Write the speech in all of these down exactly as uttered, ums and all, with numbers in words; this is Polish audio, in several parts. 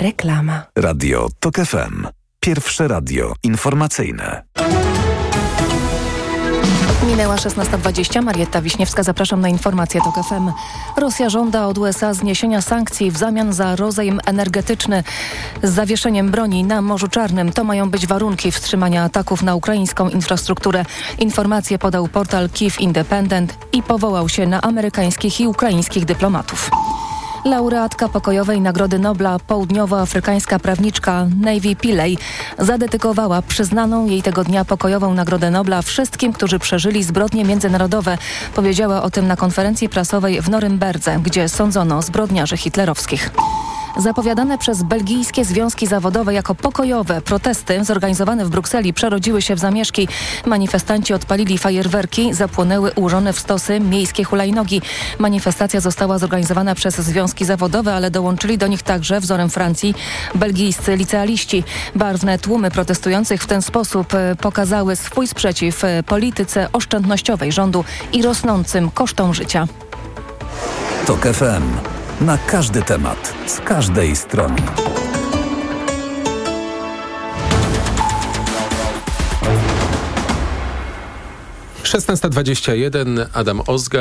Reklama. Radio TOK F M. Pierwsze radio informacyjne. Minęła szesnasta dwadzieścia. Marietta Wiśniewska, zapraszam na informacje TOK F M. Rosja żąda od U S A zniesienia sankcji w zamian za rozejm energetyczny z zawieszeniem broni na Morzu Czarnym. To mają być warunki wstrzymania ataków na ukraińską infrastrukturę. Informacje podał portal Kyiv Independent i powołał się na amerykańskich i ukraińskich dyplomatów. Laureatka pokojowej Nagrody Nobla, południowoafrykańska prawniczka Navy Pillay zadedykowała przyznaną jej tego dnia pokojową Nagrodę Nobla wszystkim, którzy przeżyli zbrodnie międzynarodowe. Powiedziała o tym na konferencji prasowej w Norymberdze, gdzie sądzono zbrodniarzy hitlerowskich. Zapowiadane przez belgijskie związki zawodowe jako pokojowe protesty zorganizowane w Brukseli przerodziły się w zamieszki. Manifestanci odpalili fajerwerki, zapłonęły ułożone w stosy miejskie hulajnogi. Manifestacja została zorganizowana przez związki zawodowe, ale dołączyli do nich także, wzorem Francji, belgijscy licealiści. Barwne tłumy protestujących w ten sposób pokazały swój sprzeciw polityce oszczędnościowej rządu i rosnącym kosztom życia. TOK F M. Na każdy temat, z każdej strony. szesnasta dwadzieścia jeden, Adam Ozga,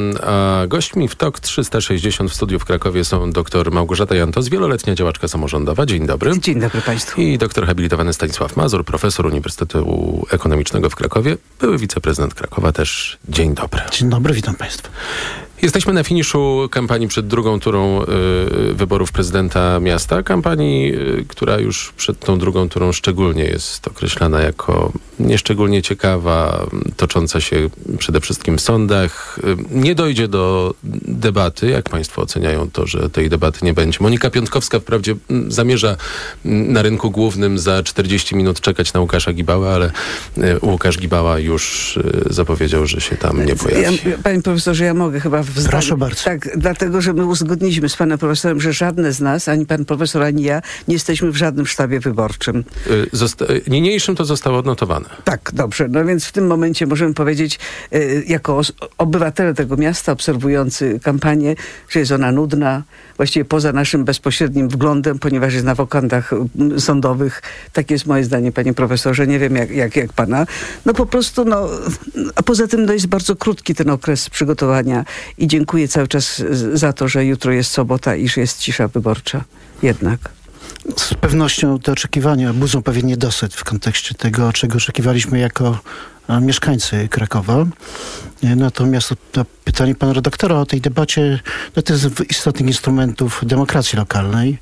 a gośćmi w TOK trzysta sześćdziesiąt w studiu w Krakowie są dr Małgorzata Jantos, wieloletnia działaczka samorządowa. Dzień dobry. Dzień dobry Państwu. I doktor habilitowany Stanisław Mazur, profesor Uniwersytetu Ekonomicznego w Krakowie, były wiceprezydent Krakowa też. Dzień dobry. Dzień dobry, witam Państwa. Jesteśmy na finiszu kampanii przed drugą turą y, wyborów prezydenta miasta. Kampanii, y, która już przed tą drugą turą szczególnie jest określana jako nieszczególnie ciekawa, tocząca się przede wszystkim w sądach. Y, nie dojdzie do debaty. Jak Państwo oceniają to, że tej debaty nie będzie? Monika Piątkowska wprawdzie m, zamierza m, na rynku głównym za czterdzieści minut czekać na Łukasza Gibałę, ale y, Łukasz Gibała już y, zapowiedział, że się tam nie pojawi. Ja, panie profesorze, ja mogę chyba w zdaniu. Proszę bardzo. Tak, dlatego, że my uzgodniliśmy z panem profesorem, że żadne z nas, ani pan profesor, ani ja, nie jesteśmy w żadnym sztabie wyborczym. Zosta- niniejszym to zostało odnotowane. Tak, dobrze. No więc w tym momencie możemy powiedzieć, y, jako os- obywatele tego miasta, obserwujący kampanię, że jest ona nudna, właściwie poza naszym bezpośrednim wglądem, ponieważ jest na wokandach y, sądowych. Tak jest moje zdanie, panie profesorze. Nie wiem, jak, jak, jak pana. No po prostu, no, a poza tym no, jest bardzo krótki ten okres przygotowania i dziękuję cały czas za to, że jutro jest sobota i że jest cisza wyborcza. Jednak. Z pewnością te oczekiwania budzą pewien niedosyt w kontekście tego, czego oczekiwaliśmy jako a, mieszkańcy Krakowa. Natomiast to pytanie pana redaktora o tej debacie, no to jest z istotnych instrumentów demokracji lokalnej.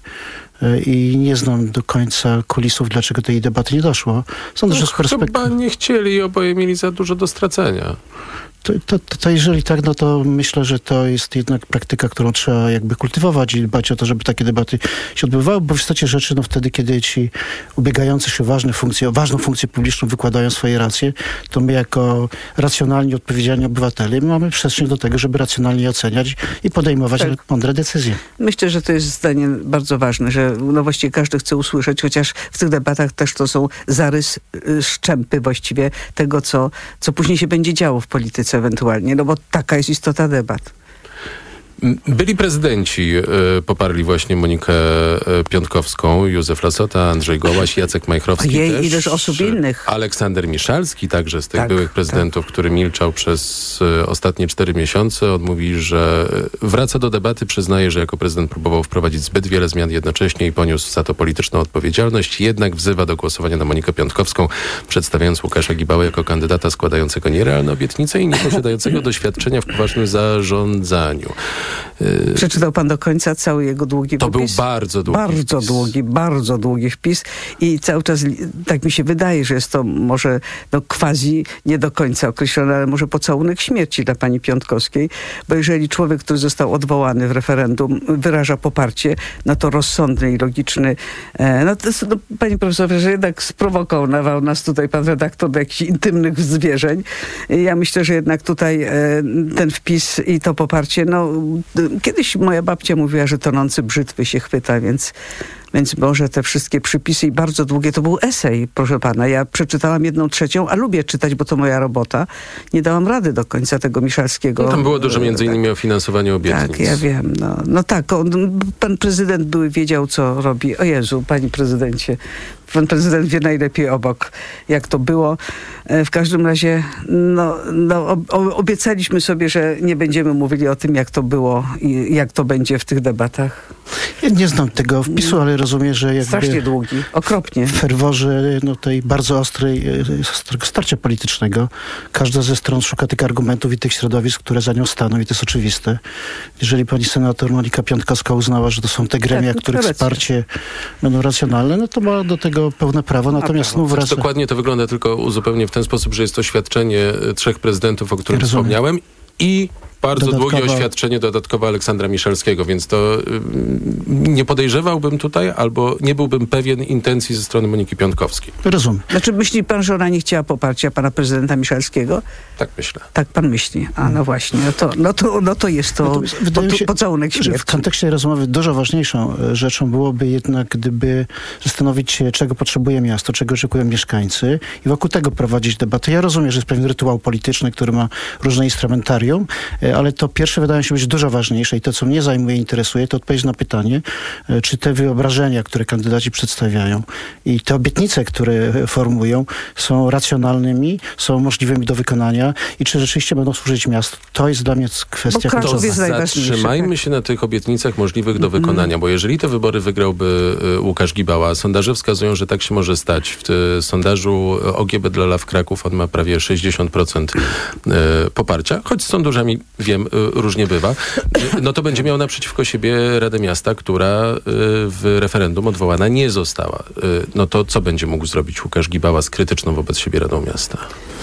I nie znam do końca kulisów, dlaczego tej debaty nie doszło. Sądzę, no, że z perspektywy... Chyba nie chcieli i oboje mieli za dużo do stracenia. To, to, to, to jeżeli tak, no to myślę, że to jest jednak praktyka, którą trzeba jakby kultywować i dbać o to, żeby takie debaty się odbywały, bo w istocie rzeczy, no wtedy, kiedy ci ubiegający się o ważne funkcje, o ważną funkcję publiczną wykładają swoje racje, to my jako racjonalni, odpowiedzialni obywatele mamy przestrzeń do tego, żeby racjonalnie oceniać i podejmować tak. mądre decyzje. Myślę, że to jest zdanie bardzo ważne, że no właściwie każdy chce usłyszeć, chociaż w tych debatach też to są zarys, szczępy właściwie tego, co, co później się będzie działo w polityce ewentualnie, no bo taka jest istota debat. Byli prezydenci y, poparli właśnie Monikę y, Piątkowską, Józef Lassota, Andrzej Gołaś, Jacek Majchrowski. Jej, też, i też osób innych. Aleksander Miszalski, także z tych tak, byłych prezydentów, tak. który milczał przez y, ostatnie cztery miesiące. On mówi, że wraca do debaty, przyznaje, że jako prezydent próbował wprowadzić zbyt wiele zmian jednocześnie i poniósł za to polityczną odpowiedzialność. Jednak wzywa do głosowania na Monikę Piątkowską, przedstawiając Łukasza Gibałę jako kandydata składającego nierealne obietnice i nieposiadającego doświadczenia w poważnym zarządzaniu. Przeczytał pan do końca cały jego długi to wpis? To był bardzo długi Bardzo wpis. długi, bardzo długi wpis i cały czas tak mi się wydaje, że jest to może no quasi nie do końca określone, ale może pocałunek śmierci dla pani Piątkowskiej, bo jeżeli człowiek, który został odwołany w referendum, wyraża poparcie, no to rozsądny i logiczny, e, no to no, panie profesorze, że jednak sprowokował nas tutaj pan redaktor do jakichś intymnych zwierzeń. Ja myślę, że jednak tutaj e, ten wpis i to poparcie, no kiedyś moja babcia mówiła, że tonący brzytwy się chwyta, więc Więc może te wszystkie przypisy i bardzo długie, to był esej, proszę pana. Ja przeczytałam jedną trzecią, a lubię czytać, bo to moja robota. Nie dałam rady do końca tego Miszalskiego. No tam było dużo między innymi o finansowaniu obietnic. Tak, ja wiem. No, no tak, on, pan prezydent był, wiedział, co robi. O Jezu, panie prezydencie, pan prezydent wie najlepiej obok, jak to było. W każdym razie no, no, obiecaliśmy sobie, że nie będziemy mówili o tym, jak to było i jak to będzie w tych debatach. Ja nie znam tego wpisu, ale rozumiem, że jakby strasznie długi, okropnie. W ferworze no, tej bardzo ostrej ostrego starcia politycznego każda ze stron szuka tych argumentów i tych środowisk, które za nią staną i to jest oczywiste. Jeżeli pani senator Monika Piątkowska uznała, że to są te gremia, tak, których wsparcie będą racjonalne, no to ma do tego pełne prawo. Natomiast znów wraca... Znaczy, dokładnie to wygląda, tylko uzupełnię w ten sposób, że jest to oświadczenie trzech prezydentów, o którym Rozumiem. wspomniałem i bardzo Dodatkowa... długie oświadczenie dodatkowe Aleksandra Miszalskiego, więc to y, nie podejrzewałbym tutaj, albo nie byłbym pewien intencji ze strony Moniki Piątkowskiej. Rozumiem. Znaczy myśli pan, że ona nie chciała poparcia pana prezydenta Miszalskiego? Tak myślę. Tak pan myśli. A no właśnie, no to, no to, no to jest to, no to wydaje po, się, pocałunek śmierci. W kontekście rozmowy dużo ważniejszą rzeczą byłoby jednak, gdyby zastanowić się, czego potrzebuje miasto, czego oczekują mieszkańcy i wokół tego prowadzić debatę. Ja rozumiem, że jest pewien rytuał polityczny, który ma różne instrumentarium, ale to pierwsze wydaje mi się być dużo ważniejsze i to, co mnie zajmuje i interesuje, to odpowiedź na pytanie, czy te wyobrażenia, które kandydaci przedstawiają i te obietnice, które formują, są racjonalnymi, są możliwymi do wykonania i czy rzeczywiście będą służyć miastu. To jest dla mnie kwestia kluczowa. Zatrzymajmy się na tych obietnicach możliwych do wykonania, mm. bo jeżeli te wybory wygrałby Łukasz Gibała, sondaże wskazują, że tak się może stać. W sondażu O G B dla Law Kraków on ma prawie sześćdziesiąt procent poparcia, choć z sondażami wiem, różnie bywa, no to będzie miał naprzeciwko siebie Radę Miasta, która w referendum odwołana nie została. No to co będzie mógł zrobić Łukasz Gibała z krytyczną wobec siebie Radą Miasta?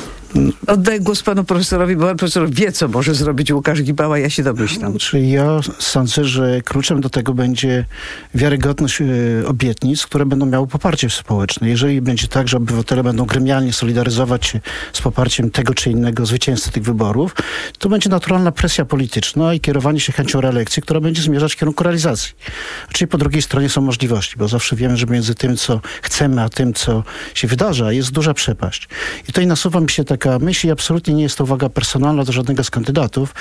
Oddaję głos panu profesorowi, bo pan profesor wie, co może zrobić Łukasz Gibała, ja się domyślam. Czyli ja sądzę, że kluczem do tego będzie wiarygodność y, obietnic, które będą miały poparcie społeczne. Jeżeli będzie tak, że obywatele będą gremialnie solidaryzować się z poparciem tego czy innego zwycięzcy tych wyborów, to będzie naturalna presja polityczna i kierowanie się chęcią reelekcji, która będzie zmierzać w kierunku realizacji. Czyli po drugiej stronie są możliwości, bo zawsze wiemy, że między tym, co chcemy, a tym, co się wydarza, jest duża przepaść. I tutaj nasuwa mi się tak myśl i absolutnie nie jest to uwaga personalna do żadnego z kandydatów.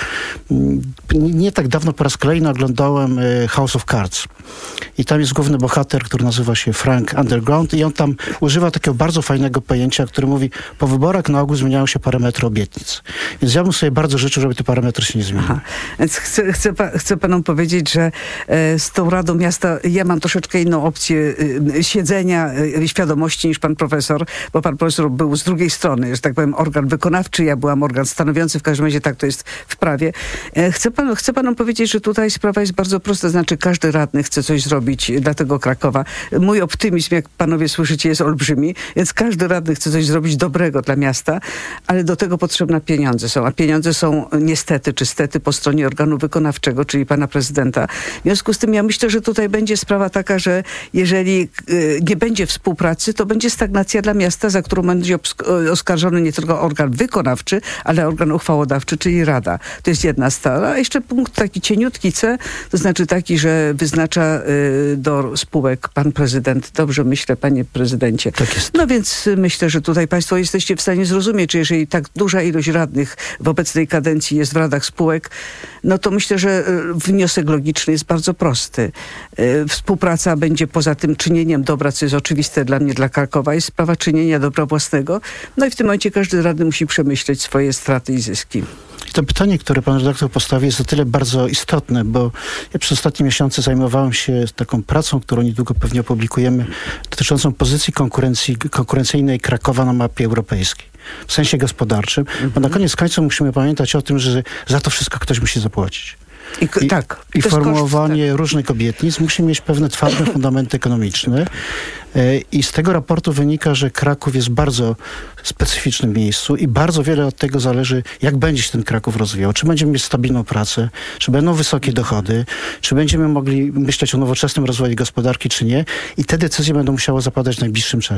Nie tak dawno po raz kolejny oglądałem House of Cards. I tam jest główny bohater, który nazywa się Frank Underground i on tam używa takiego bardzo fajnego pojęcia, który mówi, po wyborach na ogół zmieniają się parametry obietnic. Więc ja bym sobie bardzo życzył, żeby te parametry się nie zmieniły. Aha. Więc chcę, chcę, pa, chcę panom powiedzieć, że e, z tą Radą Miasta ja mam troszeczkę inną opcję e, siedzenia, e, świadomości niż pan profesor, bo pan profesor był z drugiej strony, że tak powiem, organ wykonawczy, ja byłam organ stanowiący, w każdym razie tak to jest w prawie. E, chcę, pan, chcę panom powiedzieć, że tutaj sprawa jest bardzo prosta, znaczy każdy radny chce coś zrobić dla tego Krakowa. Mój optymizm, jak panowie słyszycie, jest olbrzymi, więc każdy radny chce coś zrobić dobrego dla miasta, ale do tego potrzebne pieniądze są, a pieniądze są niestety, czy stety po stronie organu wykonawczego, czyli pana prezydenta. W związku z tym ja myślę, że tutaj będzie sprawa taka, że jeżeli y, nie będzie współpracy, to będzie stagnacja dla miasta, za którą będzie oskarżony nie tylko organ wykonawczy, ale organ uchwałodawczy, czyli Rada. To jest jedna strona. A jeszcze punkt taki cieniutki C, to znaczy taki, że wyznacza y, do spółek pan prezydent. Dobrze myślę, panie prezydencie. Tak jest. No więc myślę, że tutaj państwo jesteście w stanie zrozumieć, że jeżeli tak duża ilość radnych w obecnej kadencji jest w radach spółek, no to myślę, że wniosek logiczny jest bardzo prosty. Y, współpraca będzie poza tym czynieniem dobra, co jest oczywiste dla mnie, dla Krakowa, jest sprawa czynienia dobra własnego. No i w tym momencie każdy radny musi przemyśleć swoje straty i zyski. I to pytanie, które pan redaktor postawił, jest o tyle bardzo istotne, bo ja przez ostatnie miesiące zajmowałem się taką pracą, którą niedługo pewnie opublikujemy, dotyczącą pozycji konkurencji, konkurencyjnej Krakowa na mapie europejskiej. W sensie gospodarczym, mhm. bo na koniec końców musimy pamiętać o tym, że za to wszystko ktoś musi zapłacić. I, I, tak, i formułowanie koszt, tak. różnych obietnic musi mieć pewne twarde fundamenty ekonomiczne. I z tego raportu wynika, że Kraków jest w bardzo specyficznym miejscu i bardzo wiele od tego zależy, jak będzie się ten Kraków rozwijał. Czy będziemy mieć stabilną pracę, czy będą wysokie dochody, czy będziemy mogli myśleć o nowoczesnym rozwoju gospodarki, czy nie. I te decyzje będą musiały zapadać w najbliższym czasie.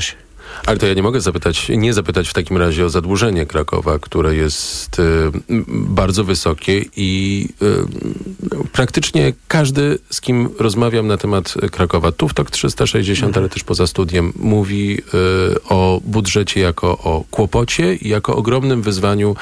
Ale to ja nie mogę zapytać, nie zapytać w takim razie o zadłużenie Krakowa, które jest y, bardzo wysokie i y, praktycznie każdy, z kim rozmawiam na temat Krakowa, tu w TOK trzysta sześćdziesiąt, mhm. ale też poza studiem, mówi y, o budżecie jako o kłopocie i jako ogromnym wyzwaniu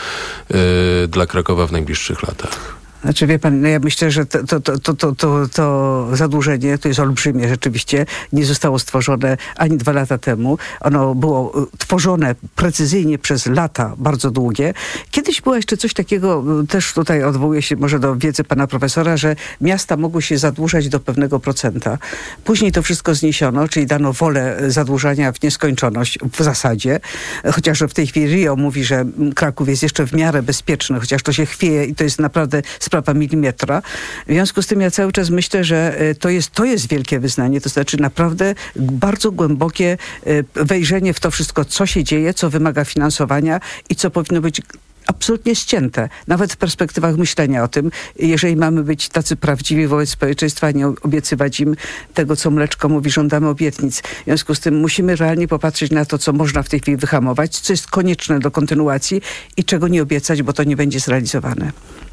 y, dla Krakowa w najbliższych latach. Znaczy, wie pan, no ja myślę, że to, to, to, to, to, to, to zadłużenie to jest olbrzymie rzeczywiście. Nie zostało stworzone ani dwa lata temu. Ono było tworzone precyzyjnie przez lata bardzo długie. Kiedyś było jeszcze coś takiego, też tutaj odwołuję się może do wiedzy pana profesora, że miasta mogły się zadłużać do pewnego procenta. Później to wszystko zniesiono, czyli dano wolę zadłużania w nieskończoność w zasadzie. Chociaż w tej chwili Rio mówi, że Kraków jest jeszcze w miarę bezpieczny, chociaż to się chwieje i to jest naprawdę sprawa milimetra. W związku z tym ja cały czas myślę, że to jest, to jest wielkie wyznanie, to znaczy naprawdę bardzo głębokie wejrzenie w to wszystko, co się dzieje, co wymaga finansowania i co powinno być absolutnie ścięte, nawet w perspektywach myślenia o tym, jeżeli mamy być tacy prawdziwi wobec społeczeństwa, nie obiecywać im tego, co Mleczko mówi, żądamy obietnic. W związku z tym musimy realnie popatrzeć na to, co można w tej chwili wyhamować, co jest konieczne do kontynuacji i czego nie obiecać, bo to nie będzie zrealizowane.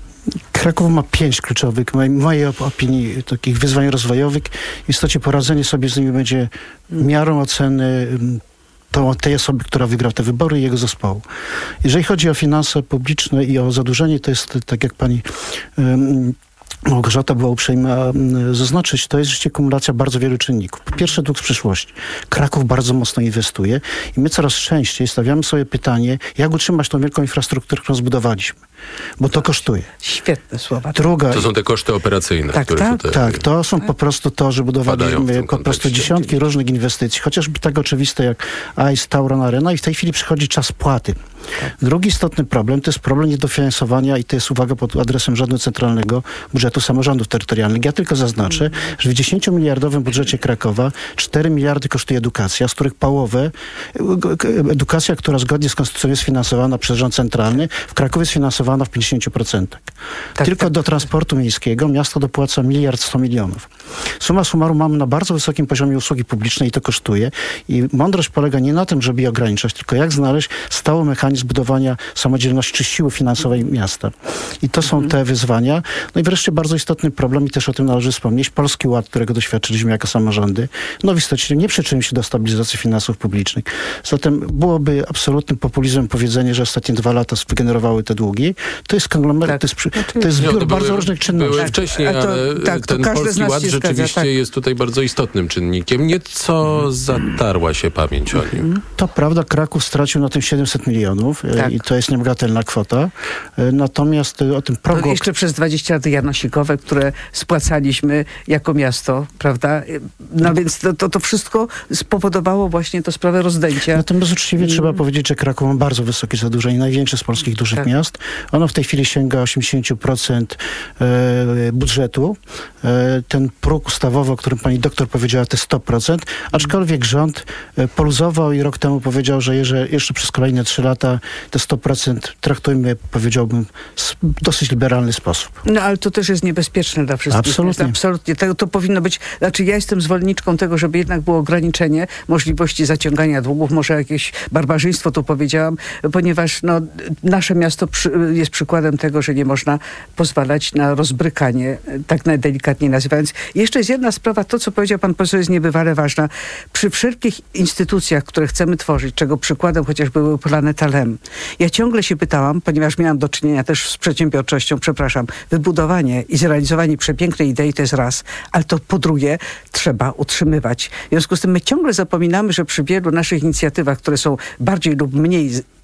Kraków ma pięć kluczowych, w mojej opinii, takich wyzwań rozwojowych. W istocie poradzenie sobie z nimi będzie miarą oceny to, tej osoby, która wygrała te wybory i jego zespołu. Jeżeli chodzi o finanse publiczne i o zadłużenie, to jest tak jak pani um, Małgorzata była uprzejma zaznaczyć, to jest rzeczywiście kumulacja bardzo wielu czynników. Po pierwsze, dług z przyszłości. Kraków bardzo mocno inwestuje i my coraz częściej stawiamy sobie pytanie, jak utrzymać tą wielką infrastrukturę, którą zbudowaliśmy. Bo to kosztuje. Świetne słowa. Druga, to są te koszty operacyjne, tak, które tak, tutaj Tak, to są po prostu to, że budowaliśmy po prostu dziesiątki różnych inwestycji, chociażby tak oczywiste jak A I S, Tauron Arena i w tej chwili przychodzi czas płaty. Tak. Drugi istotny problem to jest problem niedofinansowania i to jest uwaga pod adresem Rządu Centralnego Budżetu Samorządów Terytorialnych. Ja tylko zaznaczę, mm. że w dziesięciomiliardowym budżecie Krakowa cztery miliardy kosztuje edukacja, z których połowę edukacja, która zgodnie z konstytucją jest finansowana przez rząd centralny, w Krakowie jest finansowana w pięćdziesięciu procentach. Tak, tylko tak. Do transportu miejskiego miasto dopłaca miliard sto milionów. Summa summarum mamy na bardzo wysokim poziomie usługi publicznej i to kosztuje. I mądrość polega nie na tym, żeby je ograniczać, tylko jak znaleźć stały mechanizm budowania samodzielności czy siły finansowej miasta. I to są te wyzwania. No i wreszcie bardzo istotny problem, i też o tym należy wspomnieć, Polski Ład, którego doświadczyliśmy jako samorządy, no w istocie nie przyczynił się do stabilizacji finansów publicznych. Zatem byłoby absolutnym populizmem powiedzenie, że ostatnie dwa lata wygenerowały te długi. To jest konglomerat, tak. to jest, przy, to jest zbiór no, to bardzo były, różnych czynności. Były wcześniej, tak, ale to, tak, ten Polski Ład rzeczywiście zgadza, tak. jest tutaj bardzo istotnym czynnikiem. Nieco zatarła się pamięć o nim. To prawda, Kraków stracił na tym siedemset milionów tak. i to jest niebagatelna kwota. Natomiast o tym progu... To jeszcze przez dwadzieścia lat janosikowe, które spłacaliśmy jako miasto, prawda? No więc to, to, to wszystko spowodowało właśnie to sprawę rozdęcia. Natomiast uczciwie hmm. trzeba powiedzieć, że Kraków ma bardzo wysokie zadłużenie, największe z polskich dużych tak. miast. Ono w tej chwili sięga osiemdziesiąt procent budżetu. Ten próg ustawowy, o którym pani doktor powiedziała, to sto procent, aczkolwiek rząd poluzował i rok temu powiedział, że jeszcze przez kolejne trzy lata te sto procent traktujmy, powiedziałbym, w dosyć liberalny sposób. No ale to też jest niebezpieczne dla wszystkich. Absolutnie. Absolutnie. To, to powinno być, znaczy ja jestem zwolenniczką tego, żeby jednak było ograniczenie możliwości zaciągania długów, może jakieś barbarzyństwo tu powiedziałam, ponieważ no, nasze miasto przy, jest przykładem tego, że nie można pozwalać na rozbrykanie, tak najdelikatniej nazywając. I jeszcze jest jedna sprawa, to co powiedział pan profesor jest niebywale ważna. Przy wszelkich instytucjach, które chcemy tworzyć, czego przykładem chociażby był Planeta Lem. Ja ciągle się pytałam, ponieważ miałam do czynienia też z przedsiębiorczością, przepraszam, wybudowanie i zrealizowanie przepięknej idei to jest raz, ale to po drugie trzeba utrzymywać. W związku z tym my ciągle zapominamy, że przy wielu naszych inicjatywach, które są bardziej lub mniej